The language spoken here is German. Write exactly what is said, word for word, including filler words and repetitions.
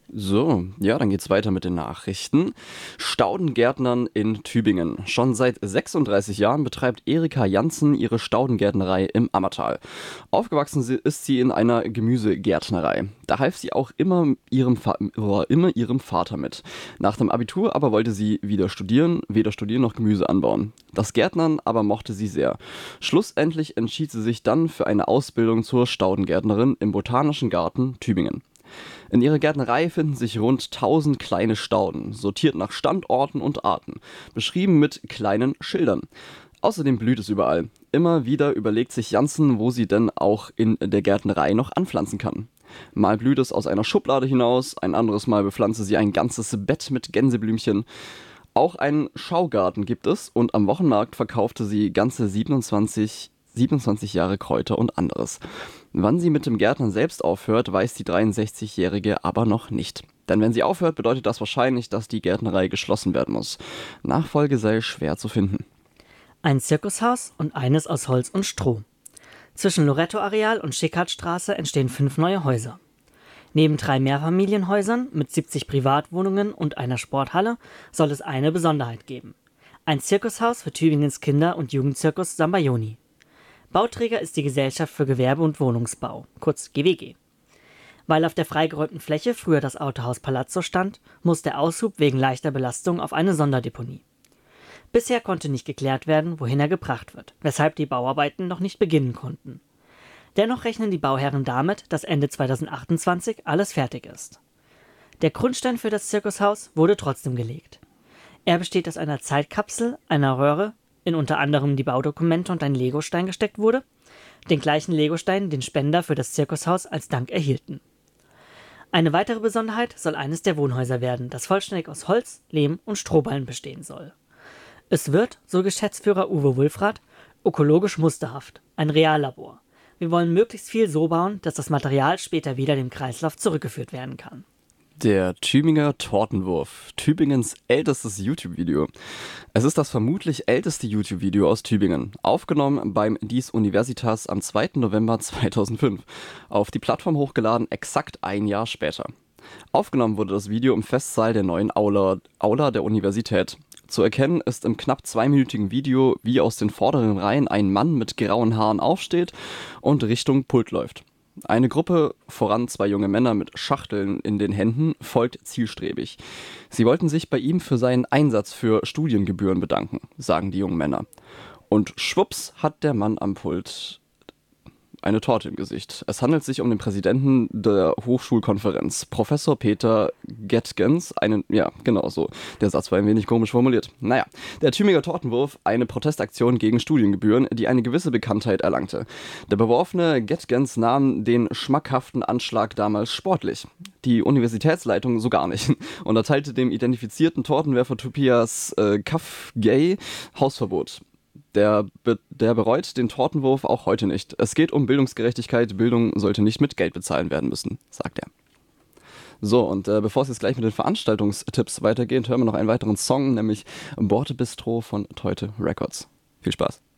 So, ja, dann geht's weiter mit den Nachrichten. Staudengärtnern in Tübingen. Schon seit sechsunddreißig Jahren betreibt Erika Janssen ihre Staudengärtnerei im Ammertal. Aufgewachsen si- ist sie in einer Gemüsegärtnerei. Da half sie auch immer ihrem, Fa oh, immer ihrem Vater mit. Nach dem Abitur aber wollte sie wieder studieren, weder studieren noch Gemüse anbauen. Das Gärtnern aber mochte sie sehr. Schlussendlich entschied sie sich dann für eine Ausbildung zur Staudengärtnerin im Botanischen Garten Tübingen. In ihrer Gärtnerei finden sich rund tausend kleine Stauden, sortiert nach Standorten und Arten, beschrieben mit kleinen Schildern. Außerdem blüht es überall. Immer wieder überlegt sich Janssen, wo sie denn auch in der Gärtnerei noch anpflanzen kann. Mal blüht es aus einer Schublade hinaus, ein anderes Mal bepflanze sie ein ganzes Bett mit Gänseblümchen. Auch einen Schaugarten gibt es und am Wochenmarkt verkaufte sie ganze siebenundzwanzig, siebenundzwanzig Jahre Kräuter und anderes. Wann sie mit dem Gärtnern selbst aufhört, weiß die dreiundsechzigjährige aber noch nicht. Denn wenn sie aufhört, bedeutet das wahrscheinlich, dass die Gärtnerei geschlossen werden muss. Nachfolge sei schwer zu finden. Ein Zirkushaus und eines aus Holz und Stroh. Zwischen Loretto-Areal und Schickhartstraße entstehen fünf neue Häuser. Neben drei Mehrfamilienhäusern mit siebzig Privatwohnungen und einer Sporthalle soll es eine Besonderheit geben. Ein Zirkushaus für Tübingens Kinder- und Jugendzirkus Sambayoni. Bauträger ist die Gesellschaft für Gewerbe- und Wohnungsbau, kurz G W G. Weil auf der freigeräumten Fläche früher das Autohaus Palazzo stand, muss der Aushub wegen leichter Belastung auf eine Sonderdeponie. Bisher konnte nicht geklärt werden, wohin er gebracht wird, weshalb die Bauarbeiten noch nicht beginnen konnten. Dennoch rechnen die Bauherren damit, dass Ende zweitausendachtundzwanzig alles fertig ist. Der Grundstein für das Zirkushaus wurde trotzdem gelegt. Er besteht aus einer Zeitkapsel, einer Röhre, in unter anderem die Baudokumente und ein Legostein gesteckt wurde, den gleichen Legostein, den Spender für das Zirkushaus als Dank erhielten. Eine weitere Besonderheit soll eines der Wohnhäuser werden, das vollständig aus Holz, Lehm und Strohballen bestehen soll. Es wird, so Geschäftsführer Uwe Wulfrath, ökologisch musterhaft, ein Reallabor. Wir wollen möglichst viel so bauen, dass das Material später wieder dem Kreislauf zurückgeführt werden kann. Der Tübinger Tortenwurf, Tübingens ältestes YouTube-Video. Es ist das vermutlich älteste YouTube-Video aus Tübingen, aufgenommen beim Dies Universitas am zweiten November zweitausendfünf, auf die Plattform hochgeladen exakt ein Jahr später. Aufgenommen wurde das Video im Festsaal der neuen Aula, Aula der Universität. Zu erkennen ist im knapp zweiminütigen Video, wie aus den vorderen Reihen ein Mann mit grauen Haaren aufsteht und Richtung Pult läuft. Eine Gruppe, voran zwei junge Männer mit Schachteln in den Händen, folgt zielstrebig. Sie wollten sich bei ihm für seinen Einsatz für Studiengebühren bedanken, sagen die jungen Männer. Und schwupps hat der Mann am Pult eine Torte im Gesicht. Es handelt sich um den Präsidenten der Hochschulkonferenz, Professor Peter Gettgens. Einen, ja, genau so. Der Satz war ein wenig komisch formuliert. Naja, der Tübinger Tortenwurf, eine Protestaktion gegen Studiengebühren, die eine gewisse Bekanntheit erlangte. Der beworfene Gettgens nahm den schmackhaften Anschlag damals sportlich. Die Universitätsleitung so gar nicht und erteilte dem identifizierten Tortenwerfer Tobias äh, Kaffgay Hausverbot. Der, be der bereut den Tortenwurf auch heute nicht. Es geht um Bildungsgerechtigkeit. Bildung sollte nicht mit Geld bezahlen werden müssen, sagt er. So, und äh, bevor es jetzt gleich mit den Veranstaltungstipps weitergeht, hören wir noch einen weiteren Song, nämlich Borte Bistro von Teute Records. Viel Spaß.